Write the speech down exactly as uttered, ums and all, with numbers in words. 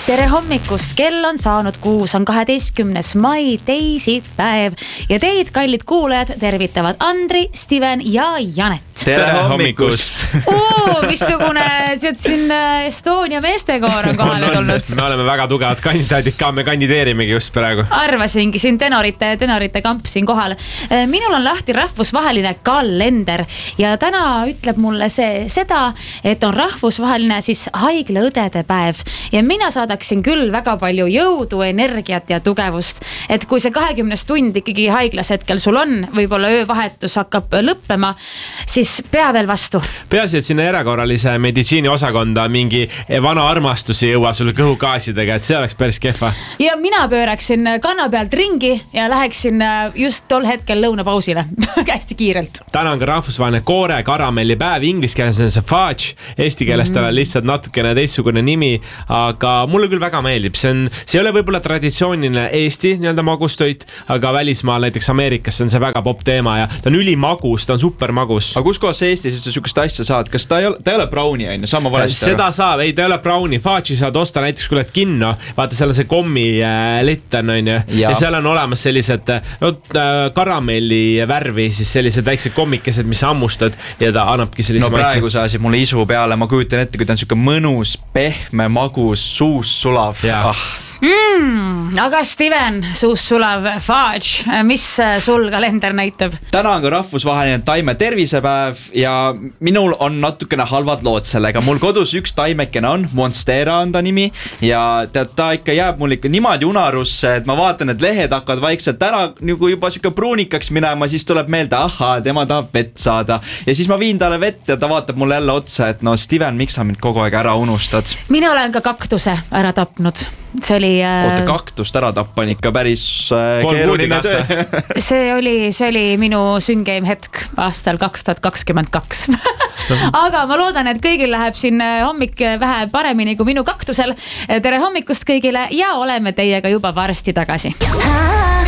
tere hommikust, kell on saanud kuus, on kaheteistkümnes mai, teisipäev ja teid, kallid kuulajad, tervitavad Andri, Steven ja Janet. Tere hommikust! Oo, missugune siin Estonia meestekoor on kohale tulnud. Me oleme väga tugevad kandidaadid ka, me kandideerimegi just praegu. Arvasingi, siin tenorite, tenorite kamp siin kohal. Minul on lahti rahvusvaheline kalender ja täna ütleb mulle see seda, et on rahvusvaheline siis haiglaõdede päev ja mina saadaksin küll väga palju jõudu, energiat ja tugevust, et kui see kahekümnes tund ikkagi haiglas hetkel sul on, võib-olla öövahetus hakkab lõppema, siis pea veel vastu. Peaasi, et sinna erakorralise meditsiini osakonda mingi vana armastus ei jõua sulle kõhukaasidega, et see oleks päris kehva. Ja mina pööraksin kanna pealt ringi ja läheksin just tol hetkel lõunapausile hästi kiirelt. Täna on ka rahvusvaheline koore karamelli päev, inglise keeles on see fudge, eesti keeles tal on lihtsalt natukene teistsugune nimi, aga mulle küll väga meeldib. See, on, see ei ole võib-olla traditsiooniline Eesti nii-öelda magustoit, aga välismaal näiteks Ameerikas on see väga pop teema ja ta on ülimagus, ta on super magus. Aga kus kohas Eestis üldse sükest asja saad? Kas ta ei ole, ta ei ole brownie, on ju? Sama valesti Seda ära? Saab, ei ta ei ole brownie. Fudge'i saad osta näiteks, kui oled kinno. Vaata, seal on see kommi äh, litten, on ju. Ja. ja seal on olemas sellised no, karamelli värvi, siis sellised väiksed kommikesed, mis ammustad ja ta annabki sellise no, maitse. No praegu sa mulle isu peale, ma kujutan ette, kui ta on siuke mõnus, pehme, magus, suus sulav. Ah. Mm, aga Steven, suus sulav fudge, mis sul kalender näitab? Täna on ka rahvusvaheline taime tervisepäev ja minul on natukene halvad lood sellega. Mul kodus üks taimekene on, Monstera on ta nimi ja tead, ta ikka jääb mul ikka niimoodi unarusse, et ma vaatan, et lehed hakkavad vaikselt ära nagu juba siuke pruunikaks minema, siis tuleb meelde, aha, tema tahab vett saada ja siis ma viin talle vett ja ta vaatab mulle jälle otsa, et no Steven, miks sa mind kogu aeg ära unustad? Mina olen ka kaktuse ära tapnud. See oli... Oota, kaktust ära tappan ikka päris äh, keeruline töö. see, oli, see oli minu süngeim hetk aastal kaks tuhat kakskümmend kaks. Aga ma loodan, et kõigil läheb siin hommik vähe paremini kui minu kaktusel. Tere hommikust kõigile ja oleme teiega juba varsti tagasi.